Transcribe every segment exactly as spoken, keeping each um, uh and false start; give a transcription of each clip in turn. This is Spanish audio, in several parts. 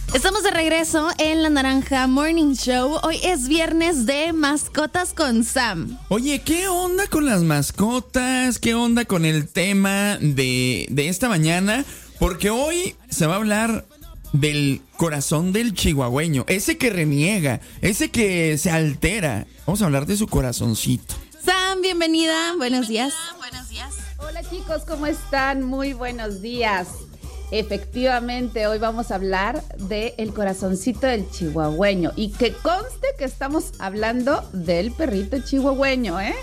Estamos de regreso en La Naranja Morning Show. Hoy es viernes de mascotas con Sam. Oye, ¿qué onda con las mascotas? ¿Qué onda con el tema de, de esta mañana? Porque hoy se va a hablar del corazón del chihuahueño. Ese que reniega, ese que se altera. Vamos a hablar de su corazoncito. Sam, bienvenida. Buenos días. Buenos días. Hola chicos, ¿cómo están? Muy buenos días. Efectivamente, hoy vamos a hablar del corazoncito del chihuahueño. Y que conste que estamos hablando del perrito chihuahueño, ¿eh?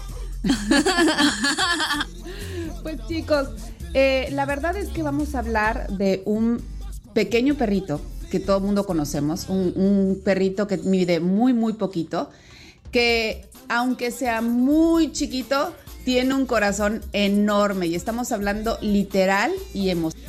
Pues chicos, eh, la verdad es que vamos a hablar de un pequeño perrito que todo el mundo conocemos. Un, un perrito que mide muy, muy poquito. Que aunque sea muy chiquito, tiene un corazón enorme. Y estamos hablando literal y emocional.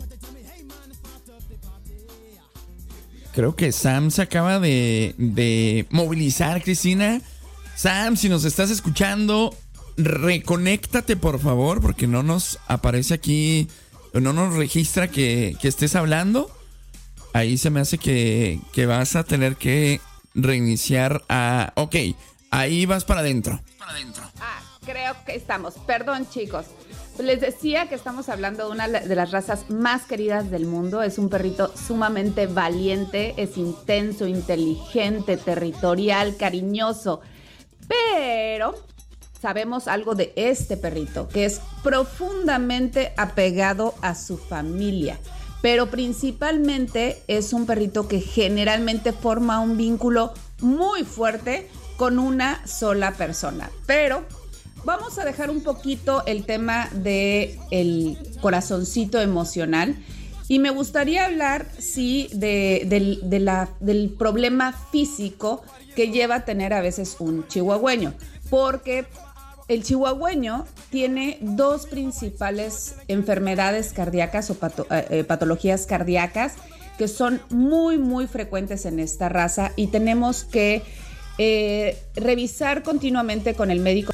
Creo que Sam se acaba de, de movilizar, Cristina. Sam, si nos estás escuchando, reconéctate, por favor, porque no nos aparece aquí, no nos registra que, que estés hablando. Ahí se me hace que, que vas a tener que reiniciar a... Ok, ahí vas para adentro. Para adentro. Ah, creo que estamos. Perdón, chicos. Les decía que estamos hablando de una de las razas más queridas del mundo. Es un perrito sumamente valiente, es intenso, inteligente, territorial, cariñoso. Pero sabemos algo de este perrito, que es profundamente apegado a su familia. Pero principalmente es un perrito que generalmente forma un vínculo muy fuerte con una sola persona. Pero vamos a dejar un poquito el tema del corazoncito emocional y me gustaría hablar, sí, de, de, de la, del problema físico que lleva a tener a veces un chihuahueño, porque el chihuahueño tiene dos principales enfermedades cardíacas o pato, eh, patologías cardíacas que son muy, muy frecuentes en esta raza y tenemos que eh, revisar continuamente con el médico.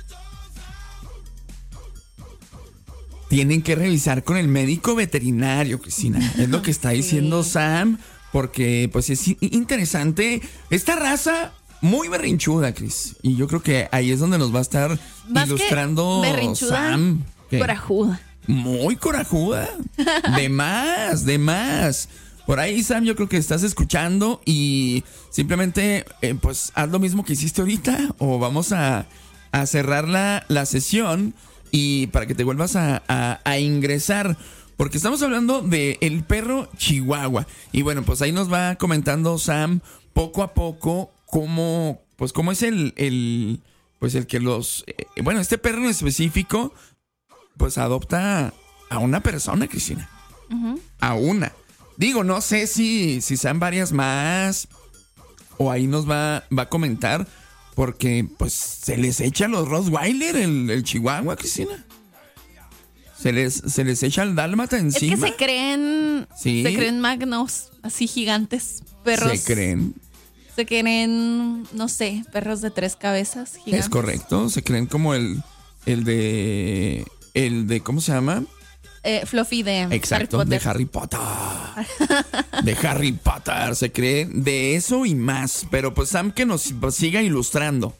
Tienen que revisar con el médico veterinario, Cristina. Es lo que está diciendo sí. Sam, porque pues es interesante. Esta raza muy berrinchuda, Cris. Y yo creo que ahí es donde nos va a estar Más ilustrando Sam. ¿Qué? Corajuda. Muy corajuda. De más, de más. Por ahí, Sam, yo creo que estás escuchando y simplemente eh, pues haz lo mismo que hiciste ahorita o vamos a, a cerrar la, la sesión. Y para que te vuelvas a, a, a ingresar, porque estamos hablando de el perro chihuahua. Y bueno, pues ahí nos va comentando Sam poco a poco cómo, pues cómo es el, el pues el que los, eh, bueno, este perro en específico, pues adopta a una persona, Cristina. Uh-huh. A una. Digo, no sé si, si sean varias más o ahí nos va, va a comentar. Porque, pues, se les echa a los Rottweiler, el, el Chihuahua, Cristina. Se les, se les echa el dálmata encima. Es que se creen, ¿sí? Se creen magnos, así gigantes. Perros. Se creen. Se creen, no sé, perros de tres cabezas gigantes. Es correcto, se creen como el, el de, el de, ¿cómo se llama? Eh, Fluffy de Exacto, Harry Potter. de Harry Potter. De Harry Potter, se cree de eso y más. Pero pues Sam que nos siga ilustrando.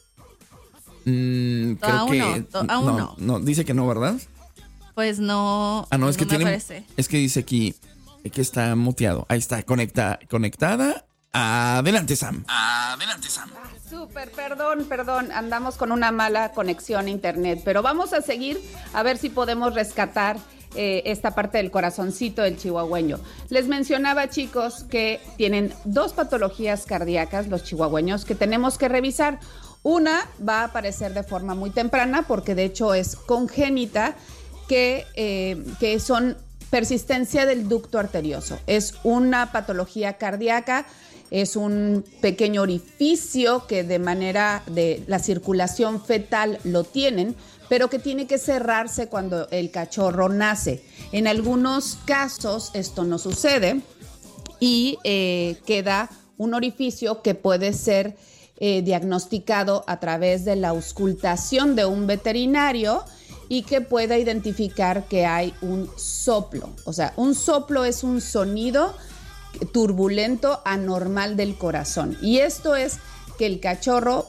Mm, creo aún que no, to, aún no, no. no. Dice que no, ¿verdad? Pues no. Ah, no, no es que me tiene. parece. Es que dice aquí que está muteado. Ahí está, conecta, conectada. Adelante, Sam. Adelante, Sam. Ah, súper, perdón, perdón. Andamos con una mala conexión a internet, pero vamos a seguir a ver si podemos rescatar eh, esta parte del corazoncito del chihuahueño. Les mencionaba, chicos, que tienen dos patologías cardíacas los chihuahueños que tenemos que revisar. Una va a aparecer de forma muy temprana porque de hecho es congénita, que, eh, que son persistencia del ducto arterioso. Es una patología cardíaca. Es un pequeño orificio que de manera de la circulación fetal lo tienen, pero que tiene que cerrarse cuando el cachorro nace. En algunos casos esto no sucede y eh, queda un orificio que puede ser eh, diagnosticado a través de la auscultación de un veterinario y que pueda identificar que hay un soplo. O sea, un soplo es un sonido turbulento, anormal del corazón. Y esto es que el cachorro...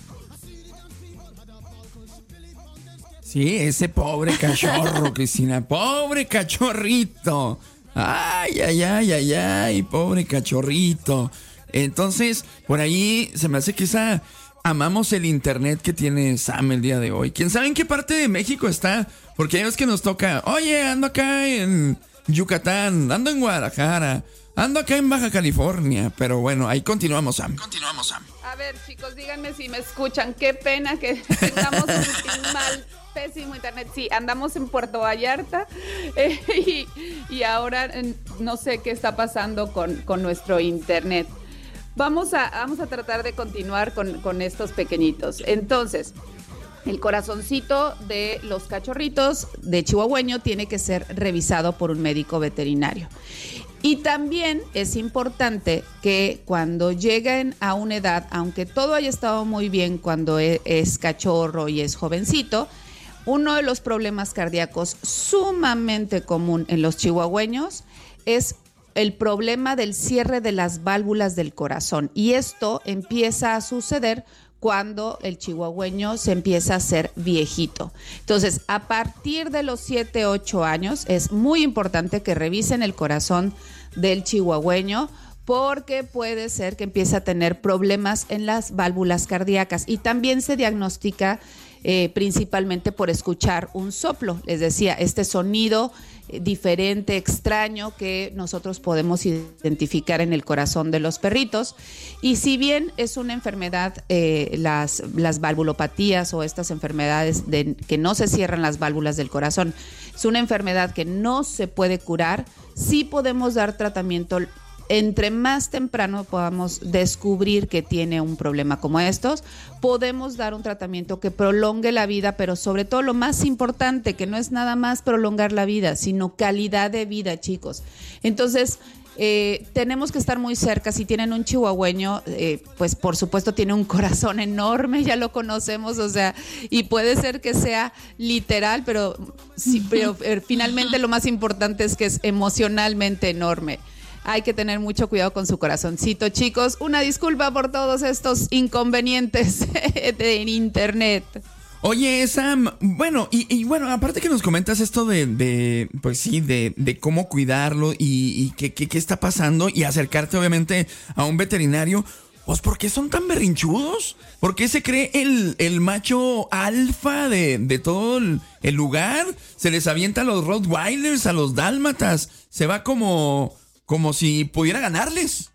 Sí, ese pobre cachorro, Cristina, pobre cachorrito. Ay, ay, ay, ay, ay, pobre cachorrito. Entonces, por ahí se me hace que esa... Amamos el internet que tiene Sam el día de hoy. ¿Quién sabe en qué parte de México está? Porque ya ves que nos toca, oye, ando acá en Yucatán, ando en Guadalajara, ando acá en Baja California. Pero bueno, ahí continuamos, Sam. Continuamos, Sam. A ver, chicos, díganme si me escuchan. Qué pena que tengamos un mal, pésimo internet. Sí, andamos en Puerto Vallarta eh, y, y ahora eh, no sé qué está pasando con, con nuestro internet. Vamos a, vamos a tratar de continuar con, con estos pequeñitos. Entonces, el corazoncito de los cachorritos de chihuahueño tiene que ser revisado por un médico veterinario. Y también es importante que cuando lleguen a una edad, aunque todo haya estado muy bien cuando es, es cachorro y es jovencito, uno de los problemas cardíacos sumamente común en los chihuahueños es el problema del cierre de las válvulas del corazón. Y esto empieza a suceder cuando el chihuahueño se empieza a hacer viejito. Entonces, a partir de los siete, ocho años, es muy importante que revisen el corazón del chihuahueño porque puede ser que empiece a tener problemas en las válvulas cardíacas. Y también se diagnostica eh, principalmente por escuchar un soplo. Les decía, este sonido diferente, extraño que nosotros podemos identificar en el corazón de los perritos. Y si bien es una enfermedad, eh, las, las valvulopatías o estas enfermedades de, que no se cierran las válvulas del corazón, es una enfermedad que no se puede curar, sí podemos dar tratamiento. Entre más temprano podamos descubrir que tiene un problema como estos, podemos dar un tratamiento que prolongue la vida, pero sobre todo lo más importante, que no es nada más prolongar la vida, sino calidad de vida, chicos. Entonces, eh, tenemos que estar muy cerca. Si tienen un chihuahueño, eh, pues por supuesto tiene un corazón enorme, ya lo conocemos, o sea, y puede ser que sea literal, pero, sí, pero eh, finalmente lo más importante es que es emocionalmente enorme. Hay que tener mucho cuidado con su corazoncito, chicos. Una disculpa por todos estos inconvenientes de internet. Oye, Sam, bueno, y, y bueno, aparte que nos comentas esto de, de pues sí, de, de cómo cuidarlo y, y qué, qué, qué está pasando y acercarte obviamente a un veterinario, pues ¿por qué son tan berrinchudos? ¿Por qué se cree el, el macho alfa de, de todo el, el lugar? Se les avienta a los Rottweilers, a los dálmatas, se va como... Como si pudiera ganarles.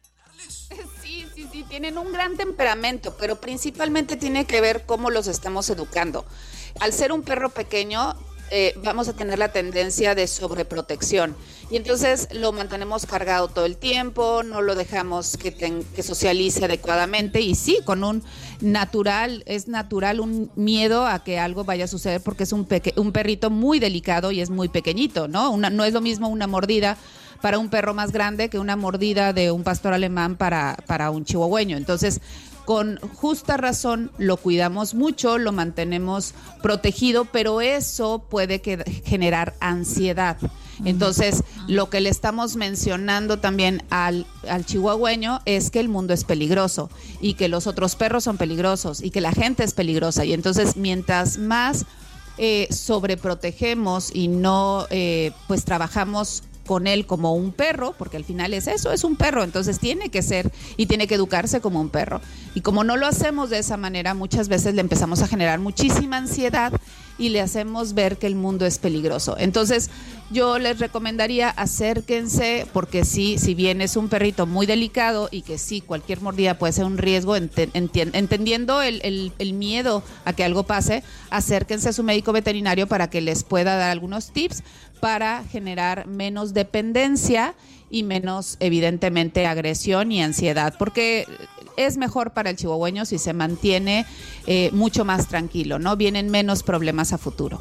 Sí, sí, sí, tienen un gran temperamento, pero principalmente tiene que ver cómo los estamos educando. Al ser un perro pequeño, eh, vamos a tener la tendencia de sobreprotección. Y entonces lo mantenemos cargado todo el tiempo, no lo dejamos que, ten, que socialice adecuadamente. Y sí, con un natural, es natural un miedo a que algo vaya a suceder porque es un, peque, un perrito muy delicado y es muy pequeñito, ¿no? Una, no es lo mismo una mordida para un perro más grande que una mordida de un pastor alemán para, para un chihuahueño. Entonces, con justa razón lo cuidamos mucho, lo mantenemos protegido, pero eso puede que, generar ansiedad. Entonces, lo que le estamos mencionando también al, al chihuahueño es que el mundo es peligroso y que los otros perros son peligrosos y que la gente es peligrosa. Y entonces, mientras más eh, sobreprotegemos y no eh, pues trabajamos con él como un perro, porque al final es eso, es un perro, entonces tiene que ser y tiene que educarse como un perro. Y como no lo hacemos de esa manera, muchas veces le empezamos a generar muchísima ansiedad y le hacemos ver que el mundo es peligroso. Entonces, yo les recomendaría acérquense, porque sí, si bien es un perrito muy delicado y que sí, cualquier mordida puede ser un riesgo, ent- ent- entendiendo el, el, el miedo a que algo pase, acérquense a su médico veterinario para que les pueda dar algunos tips para generar menos dependencia y menos, evidentemente, agresión y ansiedad, porque es mejor para el chihuahueño si se mantiene eh, mucho más tranquilo, ¿no? Vienen menos problemas a futuro.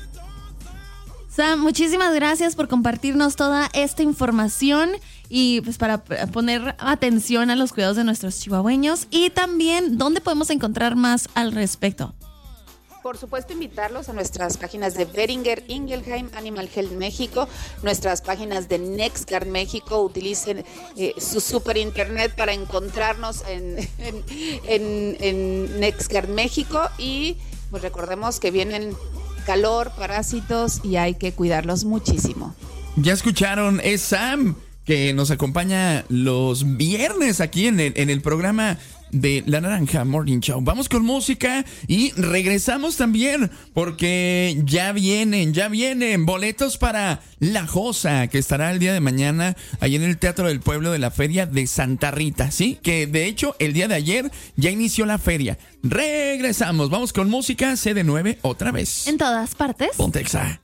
Sam, muchísimas gracias por compartirnos toda esta información y pues para poner atención a los cuidados de nuestros chihuahueños. Y también, ¿dónde podemos encontrar más al respecto? por supuesto, invitarlos a nuestras páginas de Beringer Ingelheim Animal Health México, nuestras páginas de NextGuard México. Utilicen eh, su super internet para encontrarnos en, en, en, en NextGuard México y pues recordemos que vienen calor, parásitos y hay que cuidarlos muchísimo. Ya escucharon, es Sam, que nos acompaña los viernes aquí en el, en el programa de La Naranja Morning Show. Vamos con música y regresamos también porque ya vienen, ya vienen boletos para La Josa, que estará el día de mañana ahí en el Teatro del Pueblo de la Feria de Santa Rita, ¿sí? Que de hecho el día de ayer ya inició la feria. Regresamos, vamos con música, C D nueve otra vez. En todas partes. Ponte Exa.